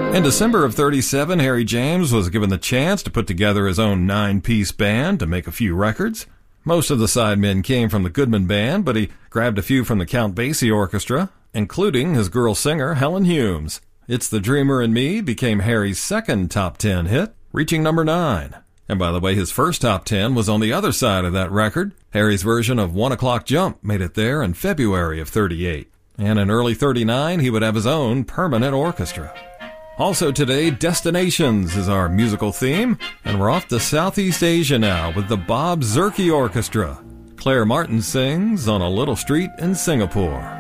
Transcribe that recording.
In December of 37, Harry James was given the chance to put together his own 9-piece band to make a few records. Most of the sidemen came from the Goodman Band, but he grabbed a few from the Count Basie Orchestra, including his girl singer Helen Humes. It's the Dreamer in Me became Harry's second top 10 hit, reaching number 9. And by the way, his first top 10 was on the other side of that record. Harry's version of 1 O'Clock Jump made it there in February of 38. And in early 39, he would have his own permanent orchestra. Also today, Destinations is our musical theme, and we're off to Southeast Asia now with the Bob Zerke Orchestra. Claire Martin sings On a Little Street in Singapore.